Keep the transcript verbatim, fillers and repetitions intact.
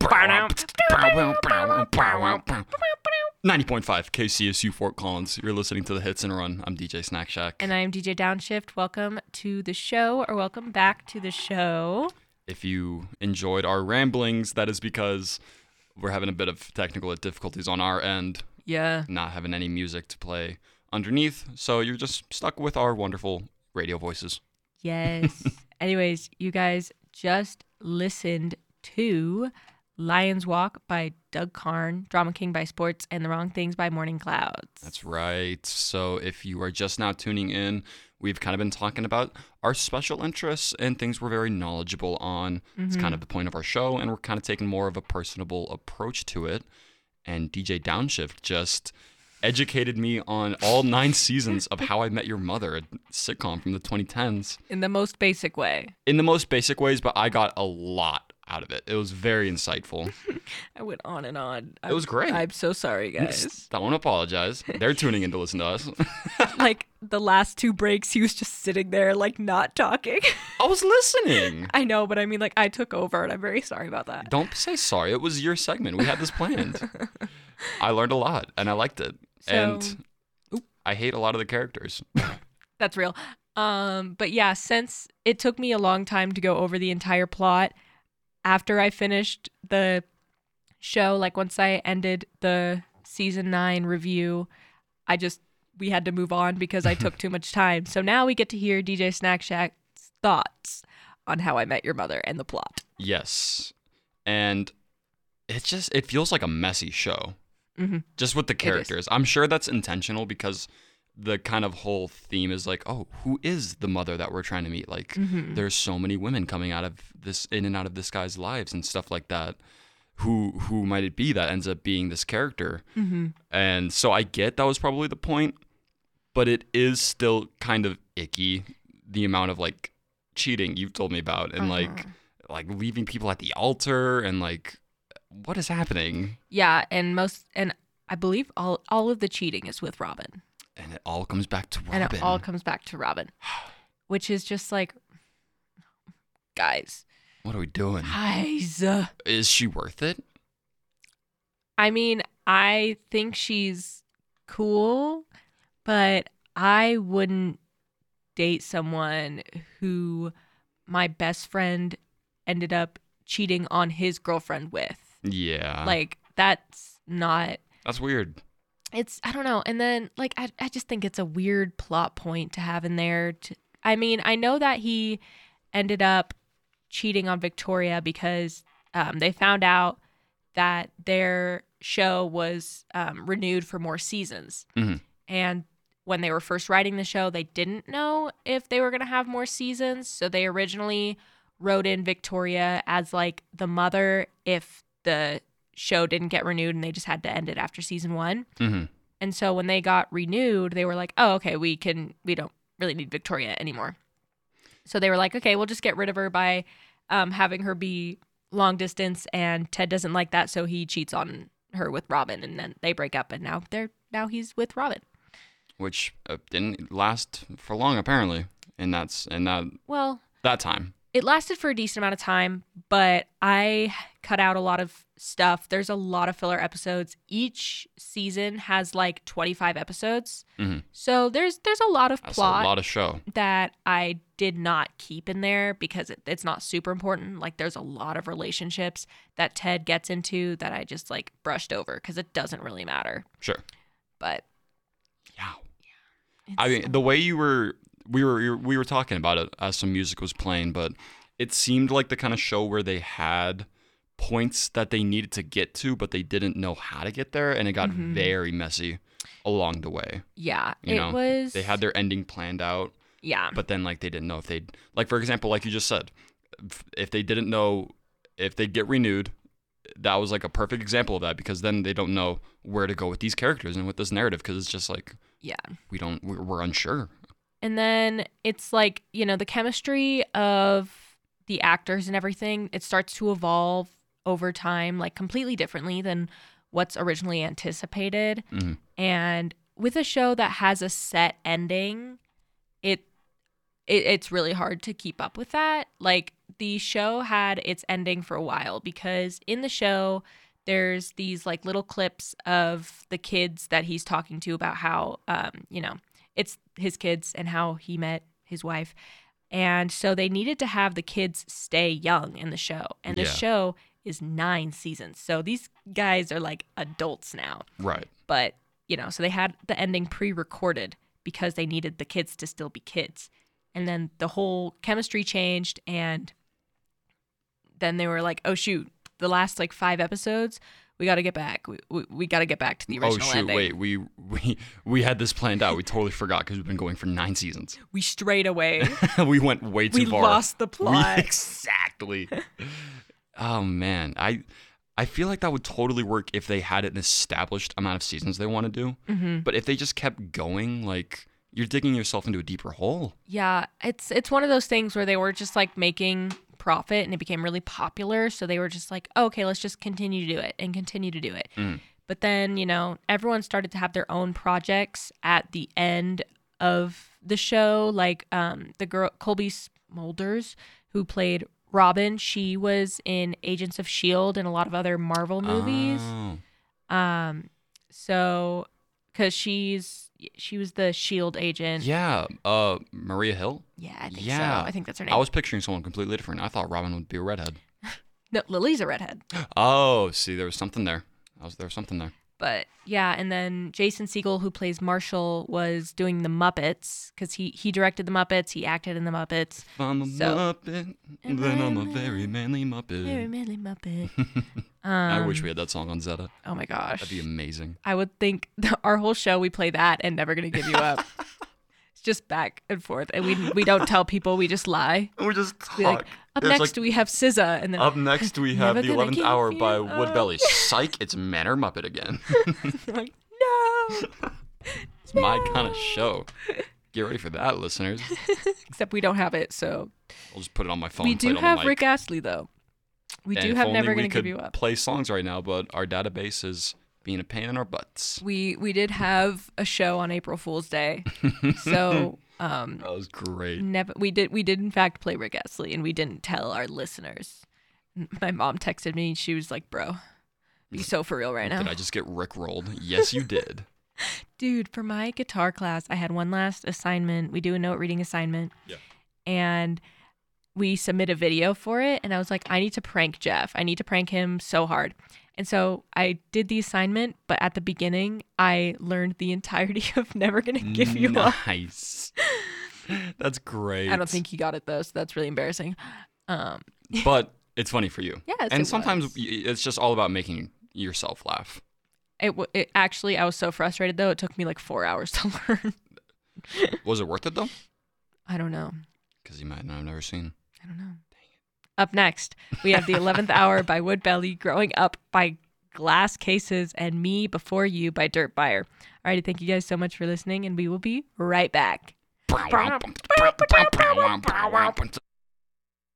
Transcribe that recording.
ninety point five K C S U Fort Collins. You're listening to the Hits and Run. I'm D J Snack Shack. And I'm D J Downshift. Welcome to the show, or welcome back to the show. If you enjoyed our ramblings, that is because we're having a bit of technical difficulties on our end. Yeah. Not having any music to play underneath, so you're just stuck with our wonderful radio voices. Yes. Anyways, you guys just listened to Lion's Walk by Doug Karn, Drama King by Sports, and The Wrong Things by Morning Clouds. That's right. So if you are just now tuning in, we've kind of been talking about our special interests and things we're very knowledgeable on. Mm-hmm. It's kind of the point of our show, and we're kind of taking more of a personable approach to it. And D J Downshift just educated me on all nine seasons of How I Met Your Mother, a sitcom from the twenty tens. In the most basic way. In the most basic ways, but I got a lot out of it. It was very insightful. I went on and on. It was great. I'm so sorry, guys. Don't apologize. They're tuning in to listen to us. Like, the last two breaks, he was just sitting there, like, not talking. I was listening. I know, but I mean, like, I took over, and I'm very sorry about that. Don't say sorry. It was your segment. We had this planned. I learned a lot, and I liked it. So, and oop. I hate a lot of the characters. That's real. Um, but yeah, since it took me a long time to go over the entire plot, after I finished the show, like once I ended the season nine review, I just, we had to move on because I took too much time. So now we get to hear D J Snack Shack's thoughts on How I Met Your Mother and the plot. Yes. And it just, it feels like a messy show. Mm-hmm. Just with the characters. I'm sure that's intentional because the kind of whole theme is like, oh, who is the mother that we're trying to meet? Like, mm-hmm. there's so many women coming out of this, in and out of this guy's lives and stuff like that. Who who might it be that ends up being this character? Mm-hmm. And so I get that was probably the point, but it is still kind of icky, the amount of like cheating you've told me about and uh-huh. like like leaving people at the altar and like, what is happening? Yeah, and most, and I believe all all of the cheating is with Robin. And it all comes back to Robin. And it all comes back to Robin. Which is just like, guys. What are we doing? Guys. Is she worth it? I mean, I think she's cool, but I wouldn't date someone who my best friend ended up cheating on his girlfriend with. Yeah. Like, that's not... That's weird. It's, I don't know. And then, like, I, I just think it's a weird plot point to have in there. To, I mean, I know that he ended up cheating on Victoria because um, they found out that their show was um, renewed for more seasons. Mm-hmm. And when they were first writing the show, they didn't know if they were going to have more seasons. So they originally wrote in Victoria as, like, the mother if the show didn't get renewed and they just had to end it after season one. Mm-hmm. And so when they got renewed, they were like, oh, okay, we can, we don't really need Victoria anymore. So they were like, okay, we'll just get rid of her by um, having her be long distance, and Ted doesn't like that, so he cheats on her with Robin, and then they break up, and now they're, now he's with Robin. Which uh, didn't last for long, apparently, and that's, and that, well, that time. It lasted for a decent amount of time, but I cut out a lot of stuff. There's a lot of filler episodes. Each season has like twenty-five episodes. Mm-hmm. So there's there's a lot of That's plot a lot of show that I did not keep in there because it, it's not super important. Like, there's a lot of relationships that Ted gets into that I just like brushed over because it doesn't really matter. Sure. But yeah. yeah I mean, the way you were... We were we were talking about it as some music was playing, but it seemed like the kind of show where they had points that they needed to get to, but they didn't know how to get there, and it got mm-hmm. very messy along the way. Yeah, you it know? was... They had their ending planned out. Yeah. But then, like, they didn't know if they'd... Like, for example, like you just said, if they didn't know if they'd get renewed, that was, like, a perfect example of that, because then they don't know where to go with these characters and with this narrative, because it's just, like... Yeah. We don't... We're, we're unsure. And then it's like, you know, the chemistry of the actors and everything, it starts to evolve over time, like completely differently than what's originally anticipated. Mm-hmm. And with a show that has a set ending, it it, it's really hard to keep up with that. Like, the show had its ending for a while because in the show, there's these like little clips of the kids that he's talking to about how, um, you know, it's his kids and how he met his wife. And so they needed to have the kids stay young in the show. And the Yeah. show is nine seasons. So these guys are like adults now. Right. But, you know, so they had the ending pre-recorded because they needed the kids to still be kids. And then the whole chemistry changed, and then they were like, oh, shoot, the last like five episodes, we got to get back. We, we, we got to get back to the original Oh, shoot, ending. wait. We, we, we had this planned out. We totally forgot because we've been going for nine seasons. We strayed away. We went way too We far. lost the plot. We- exactly. Oh, man. I I feel like that would totally work if they had an established amount of seasons they want to do. Mm-hmm. But if they just kept going, like, you're digging yourself into a deeper hole. Yeah, it's it's one of those things where they were just like making profit and it became really popular. So they were just like, oh, okay, let's just continue to do it and continue to do it. Mm. But then, you know, everyone started to have their own projects at the end of the show. Like um, the girl, Colby Smulders, who played Robin, she was in Agents of S H I E L D and a lot of other Marvel movies. Oh. Um, so, because she's, she was the S H I E L D agent. Yeah. Uh, Maria Hill? Yeah, I think Yeah. so. I think that's her name. I was picturing someone completely different. I thought Robin would be a redhead. No, Lily's a redhead. Oh, see, there was something there. I was there was something there. But yeah, and then Jason Segel, who plays Marshall, was doing the Muppets because he, he directed the Muppets, he acted in the Muppets. If I'm a So- Muppet, then I'm a very manly Muppet. Very manly Muppet. I Um, wish we had that song on Zeta. Oh my gosh. That'd be amazing. I would think the, our whole show we play that and Never Gonna Give You Up. It's just back and forth, and we we don't tell people, we just lie. We just We like, up There's next we have S Z A, and then Up next, we have Never The Gonna eleventh Give Hour You by Up. Woodbelly. Psych, it's Man or Muppet again. like, no. It's my kind of show. Get ready for that, listeners. Except we don't have it, so I'll just put it on my phone. we play do it on the have mic. Rick Astley though. We And do if have only Never we Gonna could Give You Up. play songs right now, but our database is being a pain in our butts. We we did have a show on April Fool's Day, so um, That was great. never we did we did in fact play Rick Astley, and we didn't tell our listeners. My mom texted me, and she was like, "Bro, be so for real right now." Did I just get rickrolled? Yes, you did. Dude, for my guitar class, I had one last assignment. We do a note reading assignment. Yeah. And we submit a video for it. And I was like, I need to prank Jeff. I need to prank him so hard. And so I did the assignment, but at the beginning, I learned the entirety of Never Gonna Give You Up. Nice. That's great. I don't think he got it though, so that's really embarrassing. Um, But it's funny for you. Yes, And it sometimes was. y- it's just all about making yourself laugh. it, w- it actually, I was so frustrated though. It took me like four hours to learn. Was it worth it though? I don't know. Because you might not have never seen. I don't know. Up next, we have The eleventh Hour by Woodbelly, Growing Up by Glass Cases, and Me Before You by Dirt Buyer. Alrighty, thank you guys so much for listening, and we will be right back.